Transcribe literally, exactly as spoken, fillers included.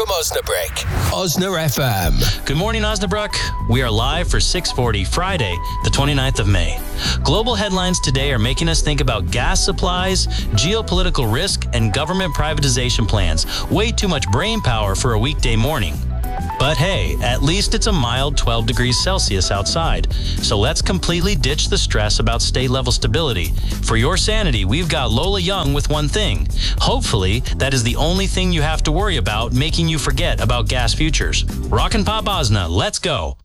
from Osnabrück. Osna F M. Good morning, Osnabrück. We are live for six forty, Friday, the twenty-ninth of May. Global headlines today are making us think about gas supplies, geopolitical risk, and government privatization plans. Way too much brain power for a weekday morning. But hey, at least it's a mild twelve degrees Celsius outside. So let's completely ditch the stress about state-level stability. For your sanity, we've got Lola Young with one thing. Hopefully, that is the only thing you have to worry about, making you forget about gas futures. Rock and Pop Osna, let's go.